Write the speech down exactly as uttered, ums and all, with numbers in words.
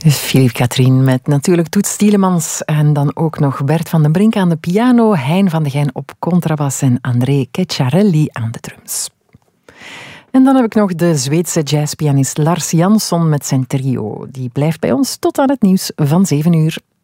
Philippe Catherine met natuurlijk Toets Tielemans en dan ook nog Bert van den Brink aan de piano, Hein van de Gijn op contrabas en André Ceccarelli aan de drums. En dan heb ik nog de Zweedse jazzpianist Lars Jansson met zijn trio. Die blijft bij ons tot aan het nieuws van zeven uur.